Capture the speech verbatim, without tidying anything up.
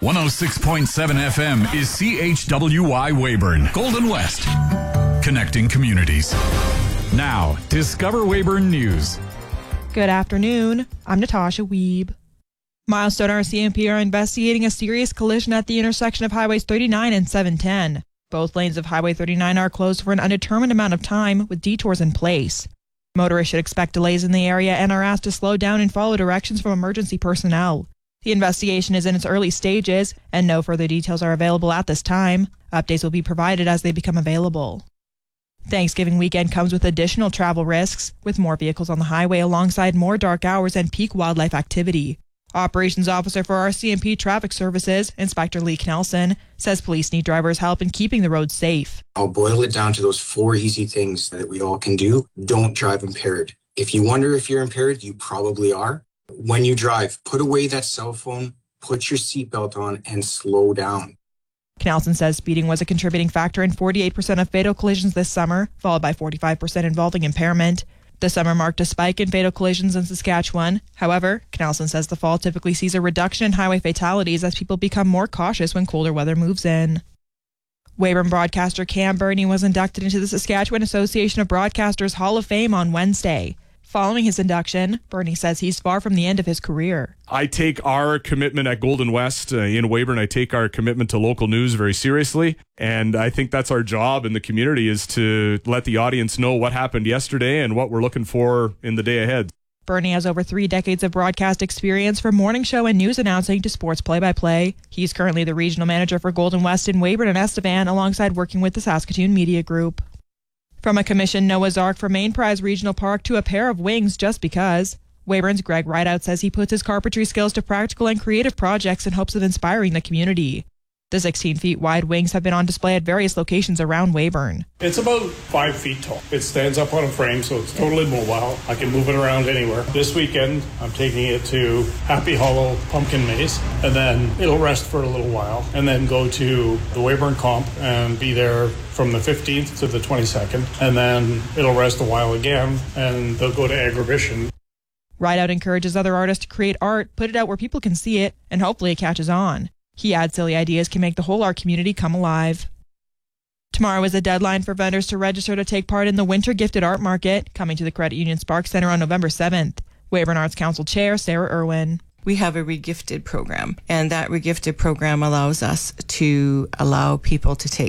one oh six point seven F M is C H W Y Weyburn, Golden West. Connecting communities. Now, Discover Weyburn News. Good afternoon. I'm Natasha Wiebe. Milestone R C M P are investigating a serious collision at the intersection of Highways thirty-nine and seven ten. Both lanes of Highway thirty-nine are closed for an undetermined amount of time, with detours in place. Motorists should expect delays in the area and are asked to slow down and follow directions from emergency personnel. The investigation is in its early stages, and no further details are available at this time. Updates will be provided as they become available. Thanksgiving weekend comes with additional travel risks, with more vehicles on the highway alongside more dark hours and peak wildlife activity. Operations Officer for R C M P Traffic Services, Inspector Lee Knelson, says police need drivers' help in keeping the roads safe. I'll boil it down to those four easy things that we all can do. Don't drive impaired. If you wonder if you're impaired, you probably are. When you drive, put away that cell phone, put your seatbelt on, and slow down. Knelson says speeding was a contributing factor in forty-eight percent of fatal collisions this summer, followed by forty-five percent involving impairment. The summer marked a spike in fatal collisions in Saskatchewan. However, Knelson says the fall typically sees a reduction in highway fatalities as people become more cautious when colder weather moves in. Weyburn broadcaster Cam Burney was inducted into the Saskatchewan Association of Broadcasters Hall of Fame on Wednesday. Following his induction, Burney says he's far from the end of his career. I take our commitment at Golden West uh, in Weyburn, I take our commitment to local news very seriously. And I think that's our job in the community, is to let the audience know what happened yesterday and what we're looking for in the day ahead. Burney has over three decades of broadcast experience from morning show and news announcing to sports play-by-play. He's currently the regional manager for Golden West in Weyburn and Estevan, alongside working with the Saskatoon Media Group. From a commissioned Noah's Ark for Main Prize Regional Park to a pair of wings just because, Weyburn's Greg Rideout says he puts his carpentry skills to practical and creative projects in hopes of inspiring the community. The sixteen feet wide wings have been on display at various locations around Weyburn. It's about five feet tall. It stands up on a frame, so it's totally mobile. I can move it around anywhere. This weekend, I'm taking it to Happy Hollow Pumpkin Maze, and then it'll rest for a little while, and then go to the Weyburn Comp and be there from the fifteenth to the twenty-second, and then it'll rest a while again, and they'll go to Agribition. Rideout encourages other artists to create art, put it out where people can see it, and hopefully it catches on. He adds silly ideas can make the whole art community come alive. Tomorrow is the deadline for vendors to register to take part in the Winter Gifted Art Market, coming to the Credit Union Spark Centre on November seventh. Weyburn Arts Council Chair Sarah Irwin. We have a regifted program, and that regifted program allows us to allow people to take